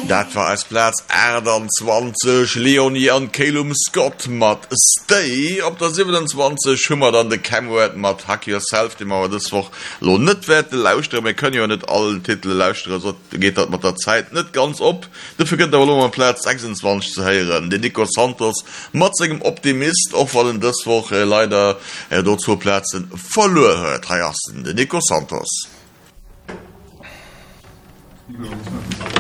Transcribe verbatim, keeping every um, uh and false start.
Dat war als Platz achtundzwanzig Leonie an Calum Scott mat Stay op der siebenundzwanzig schummer dann de Cameron mat Hack Yourself, dem aber das woch lo net werte lauschte, wir können ja net allen Titel lauschte, so geht dat mat der Zeit net ganz op. Dafür könnt der Platz sechsundzwanzig zu heieren. Den Nico Santos mat segem Optimist of fallen das woch äh, leider äh, dort zu Plätzen verloren hört. Den Nico Santos.